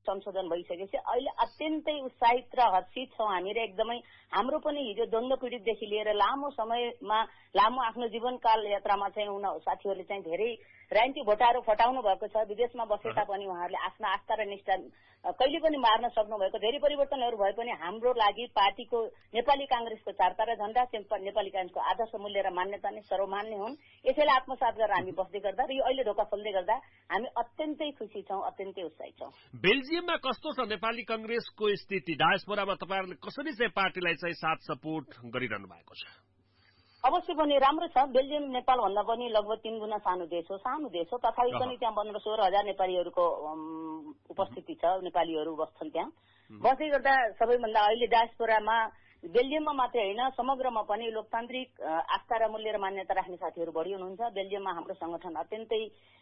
संशोधन भइसकेपछि अहिले अत्यन्तै उत्साहित र हर्षित छौं हामी र एकदमै हाम्रो पनि हिजो द्वन्द्व पीडितदेखि लिएर लामो समयमा लामो आफ्नो जीवनकाल यात्रामा चाहिँ साथीहरूले चाहिँ धेरै राजनीतिक भोटाहरू फटाउनु भएको छ विदेशमा बसे तापनि उहाँहरूले आफ्ना आस्था र निष्ठा कहिले पनि मार्न सक्नु भएको धेरै परिवर्तनहरू भए पनि हाम्रो लागि पार्टीको नेपाली कांग्रेसको चारतारा झण्डा नेपाली कांग्रेसको आदर्श मूल्य र मान्यता नै सर्वमान्य हुन् यसैले आत्मसात गरेर हामी बस्दै गर्दा र यो अहिले ढोका खोल्दै गर्दा हामी अत्यन्तै खुसी छौं अत्यन्तै उत्साहित छौं। बेल्जियममा कस्तो छ नेपाली कांग्रेसको स्थिति डायस्पोरामा तपाईहरुले कसरी चाहिँ पार्टीलाई चाहिँ साथ सपोर्ट गरिरहनु भएको छ? अवश्य पनि राम्रो छ। बेल्जियम नेपाल भन्दा पनि लगभग 3 गुणा सानो देश हो तथापि पनि त्यहाँ 15-16 हजार नेपालीहरूको उपस्थिति छ नेपालीहरू बस्छन् त्यहाँ बस्दै गर्दा सबैभन्दा अहिले डायस्पोरामा बेल्जियममा मात्रै होइन समग्रमा पनि लोकतान्त्रिक आस्था र मूल्य र मान्यता राख्ने साथीहरू बढी हुनुहुन्छ। बेल्जियममा हाम्रो संगठन अत्यन्तै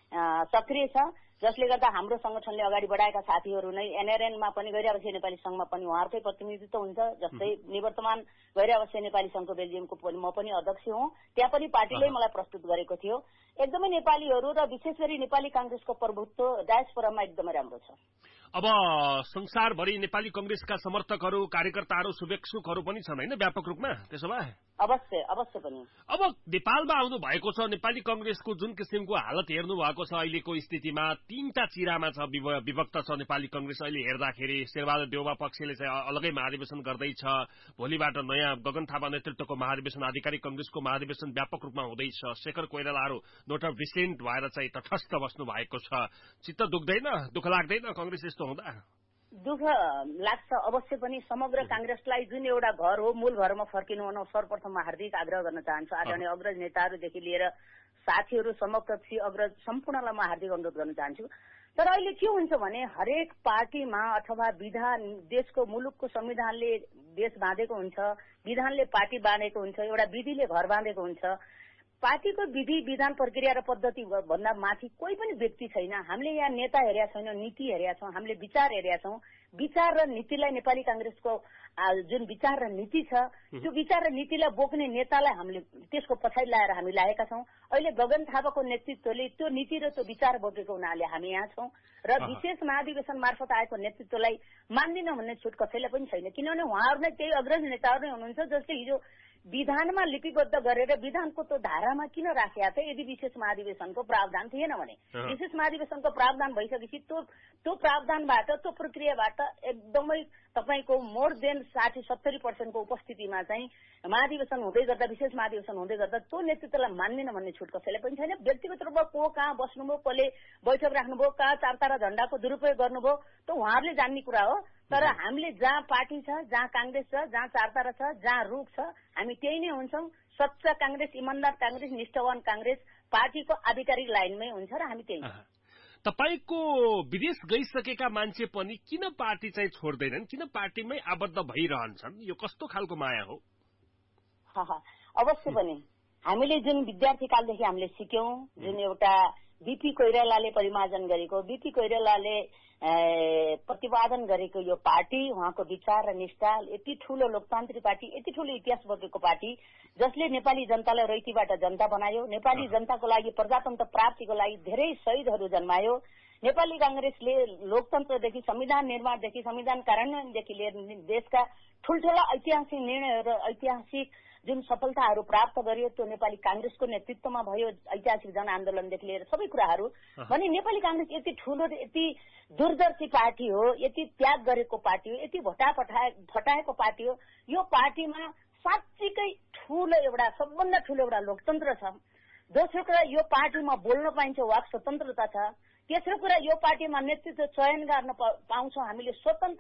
सक्रिय छ जसले गर्दा हाम्रो संगठनले अगाडि बढाएका साथीहरू नै एनआरएनमा पनि गैर-आवासीय नेपाली संघमा पनि उहाँहरूकै प्रतिनिधित्व हुन्छ जस्तै निवर्तमान गैर-आवासीय नेपाली संघको बेल्जियमको पनि म पनि अध्यक्ष हुँ त्यहाँ पनि पार्टीले मलाई प्रस्तुत गरेको थियो। एकदमै नेपालीहरू र विशेष गरी नेपाली कांग्रेसको प्रभुत्व डायस्पोरामा एकदमै राम्रो छ। अब संसारभरि नेपाली कांग्रेसका समर्थकहरू कार्यकर्ताहरू शुभेच्छुकहरू पनि छन् हैन व्यापक रूपमा त्यसो भए? अवश्य पनि। अब नेपालमा आउनु भएको छ नेपाली कांग्रेसको जुन किसिमको हालत हेर्नु भएको छ अहिलेको स्थितिमा तीनटा चिरामा छ विभक्त छ नेपाली कांग्रेस अहिले हेर्दाखेरि शेरबहादुर देउवा पक्षले चाहिँ अलगै महाधिवेशन गर्दैछ भोलिबाट नयाँ गगन थापा नेतृत्वको महाधिवेशन आधिकारिक कांग्रेसको महाधिवेशन व्यापक रूपमा हुँदैछ शेखर कोइरालाहरू नोट अफ डिसेन्ट भएर चाहिँ तटस्थ बस्नु भएको छ चित्त दुख्दैन दुःख लाग्दैन कांग्रेस यस्तो हुँदा? दुःख लाग्छ अवश्य पनि। समग्र कांग्रेसलाई जुन एउटा घर हो मूल घरमा फर्किनु हुन सर्वप्रथम हार्दिक आग्रह गर्न चाहन्छु। आदरणीय अग्रज नेताहरूदेखि लिएर साथीहरू समकक्षी अग्रज सम्पूर्णलाई म हार्दिक अनुरोध गर्न चाहन्छु। तर अहिले के हुन्छ भने हरेक पार्टीमा अथवा विधान देशको मुलुकको संविधानले देश बाँधेको हुन्छ विधानले पार्टी बाँधेको हुन्छ एउटा विधिले घर बाँधेको हुन्छ। पार्टीको विधि विधान प्रक्रिया र पद्धति भन्दा माथि कोही पनि व्यक्ति छैन। हामीले यहाँ नेता हेरेका छैनौं नीति हेरेका छौं हामीले विचार हेरेका छौं। विचार र नीतिलाई नेपाली कांग्रेसको जुन विचार र नीति छ त्यो विचार र नीतिलाई बोक्ने नेतालाई हामीले त्यसको पछाडि लाएर हामी लागेका छौं। अहिले गगन थापाको नेतृत्वले त्यो नीति र त्यो विचार बोकेको हुनाले हामी यहाँ छौं र विशेष महाधिवेशन मार्फत आएको नेतृत्वलाई मान्दिन भन्ने छुट कसैलाई पनि छैन किनभने उहाँहरू नै त्यही अग्रज नेताहरू नै हुनुहुन्छ जसले हिजो विधानमा लिपिबद्ध गरेर विधानको त्यो धारामा किन राखेका थिए यदि विशेष महाधिवेशनको प्रावधान थिएन भने विशेष महाधिवेशनको प्रावधान भइसकेपछि त्यो प्रावधानबाट त्यो प्रक्रियाबाट एकदमै तपाईको मोर देन 60-70% को उपस्थितिमा चाहिँ महाधिवेशन हुँदै गर्दा विशेष महाधिवेशन हुँदै गर्दा त्यो नेतृत्वलाई मान्दिन भन्ने छुट कसैलाई पनि छैन। व्यक्तिगत रूपमा को कहाँ बस्नुभयो कसले बैठक राख्नुभयो कहाँ चारतारा झण्डाको दुरुपयोग गर्नुभयो त्यो उहाँहरूले जान्ने कुरा हो। तर हामीले जहाँ पार्टी छ जहाँ कांग्रेस छ जहाँ चारतारा छ जहाँ रुख छ हामी त्यही नै हुन्छौं। सच्चा कांग्रेस इमानदार कांग्रेस निष्ठावान कांग्रेस पार्टीको आधिकारिक लाइनमै हुन्छ र हामी त्यही। तपाईको विदेश गइसकेका मान्छे पनि किन पार्टी चाहिँ छोड्दैनन् किन पार्टीमै आबद्ध भइरहन्छन् यो कस्तो खालको माया हो? अवश्य पनि हामीले जुन विद्यार्थी कालदेखि हामीले सिक्यौं जुन एउटा बीपी कोइरालाले परिमार्जन गरेको बीपी कोइरालाले प्रतिपादन गरेको यो पार्टी उहाँको विचार र निष्ठा यति ठूलो लोकतान्त्रिक पार्टी यति ठूलो इतिहास बोकेको पार्टी जसले नेपाली जनतालाई रैतीबाट जनता बनायो नेपाली जनताको लागि प्रजातन्त्र प्राप्तिको लागि धेरै शहीदहरू जन्मायो। नेपाली कांग्रेसले लोकतन्त्रदेखि संविधान निर्माणदेखि संविधान कार्यान्वयनदेखि लिएर देशका ठूल्ठूला ऐतिहासिक निर्णयहरू र ऐतिहासिक जुन सफलताहरू प्राप्त गरियो त्यो नेपाली कांग्रेसको नेतृत्वमा भयो। ऐतिहासिक जनआन्दोलनदेखि लिएर सबै कुराहरू भने नेपाली कांग्रेस यति ठूलो यति दूरदर्शी पार्टी हो यति त्याग गरेको पार्टी हो यति फटाएको पार्टी हो। यो पार्टीमा साँच्चीकै ठूलो एउटा सबभन्दा ठूलो एउटा लोकतन्त्र छ। दोस्रो कुरा यो पार्टीमा बोल्न पाइन्छ वाक स्वतन्त्रता छ। तेस्रो कुरा यो पार्टीमा नेतृत्व चयन गर्न पाउँछौं हामीले स्वतन्त्र